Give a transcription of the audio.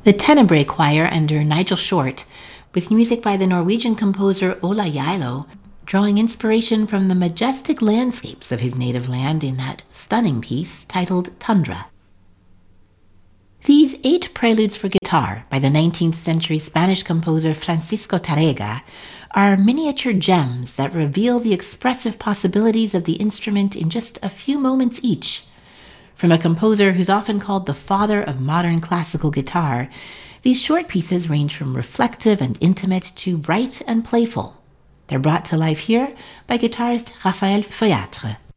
The Tenebrae Choir under Nigel Short, with music by the Norwegian composer Ola Jailo, drawing inspiration from the majestic landscapes of his native land in that stunning piece titled Tundra. These 8 preludes for guitar by the 19th century Spanish composer Francisco Tárrega are miniature gems that reveal the expressive possibilities of the instrument in just a few moments each. From a composer who's often called the father of modern classical guitar, these short pieces range from reflective and intimate to bright and playful. They're brought to life here by guitarist Raphaël Feuillatre.